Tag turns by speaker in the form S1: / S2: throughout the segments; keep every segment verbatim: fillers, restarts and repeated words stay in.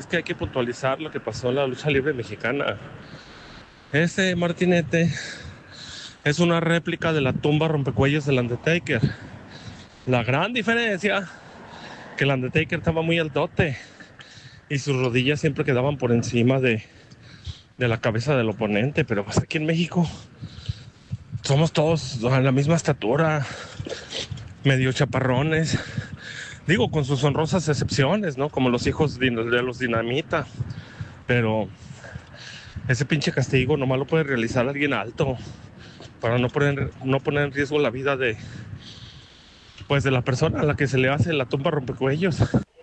S1: es que hay que puntualizar lo que pasó en la lucha libre mexicana. Ese Martinete es una réplica de la tumba rompecuellos del Undertaker. La gran diferencia, que el Undertaker estaba muy altote y sus rodillas siempre quedaban por encima de, de la cabeza del oponente. Pero pues aquí en México somos todos a la misma estatura, medio chaparrones. Digo, con sus honrosas excepciones, ¿no? Como los hijos de, de los Dinamita. Pero ese pinche castigo nomás lo puede realizar alguien alto, para no poner, no poner en riesgo la vida de, pues, de la persona a la que se le hace la tumba rompecuellos.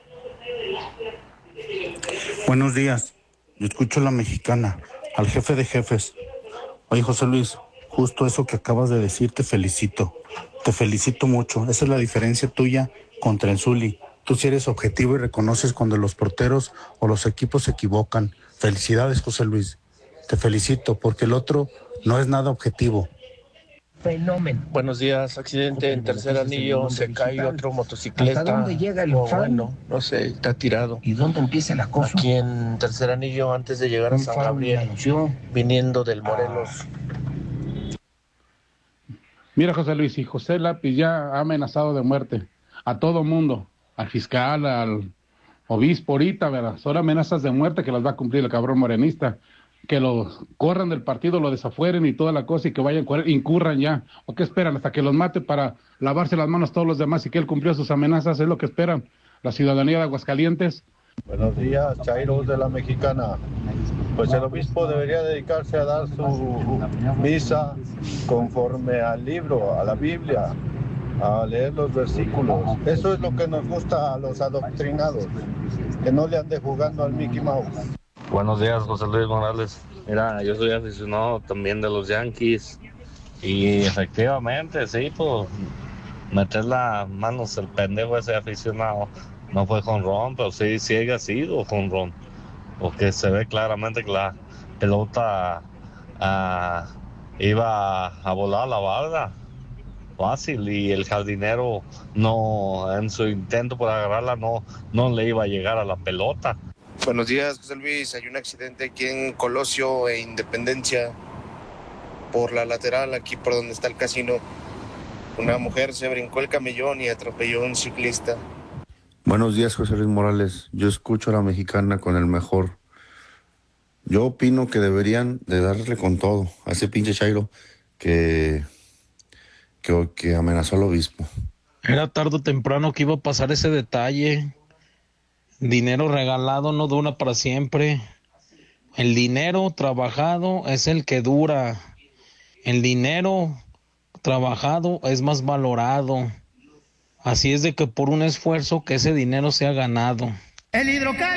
S2: Buenos días, yo escucho La Mexicana, al jefe de jefes. Oye, José Luis, justo eso que acabas de decir, te felicito. Te felicito mucho. Esa es la diferencia tuya contra el Zuli. Tú sí eres objetivo y reconoces cuando los porteros o los equipos se equivocan. Felicidades, José Luis. Te felicito, porque el otro no es nada objetivo.
S3: Fenómeno.
S4: Buenos días, accidente en tercer anillo, se cae otro motociclista.
S3: ¿Hasta dónde llega el
S4: oh,
S3: fan?
S4: Bueno, no sé, está tirado.
S3: ¿Y dónde empieza el acoso?
S4: Aquí en tercer anillo, antes de llegar a
S3: Un
S4: San
S3: fan
S4: Gabriel,
S3: anunció.
S4: viniendo del Morelos.
S5: Mira, José Luis, y José Lápiz ya ha amenazado de muerte a todo mundo, al fiscal, al obispo ahorita, ¿verdad? Son amenazas de muerte que las va a cumplir el cabrón morenista. Que los corran del partido, lo desafueren y toda la cosa y que vayan, incurran ya. ¿O qué esperan? ¿Hasta que los mate para lavarse las manos todos los demás y que él cumplió sus amenazas? ¿Es lo que esperan la ciudadanía de Aguascalientes?
S6: Buenos días, Chairos de La Mexicana. Pues el obispo debería dedicarse a dar su misa conforme al libro, a la Biblia, a leer los versículos. Eso es lo que nos gusta a los adoctrinados, que no le ande jugando al Mickey Mouse.
S7: Buenos días, José Luis Morales. Mira, yo soy aficionado también de los Yankees y efectivamente, sí, pues meter las manos el pendejo ese aficionado no fue jonrón, pero sí, sí haya sido jonrón, porque se ve claramente que la pelota ah, iba a volar a la barda fácil y el jardinero no, en su intento por agarrarla, no, no le iba a llegar a la pelota.
S8: Buenos días, José Luis. Hay un accidente aquí en Colosio e Independencia, por la lateral, aquí por donde está el casino. Una mujer se brincó el camellón y atropelló a un ciclista.
S2: Buenos días, José Luis Morales. Yo escucho a La Mexicana con el mejor. Yo opino que deberían de darle con todo a ese pinche Chairo que, que, que amenazó al obispo.
S9: Era tarde o temprano que iba a pasar ese detalle. Dinero regalado no dura para siempre. El dinero trabajado es el que dura. El dinero trabajado es más valorado. Así es de que por un esfuerzo que ese dinero sea ganado.
S3: El hidrocal.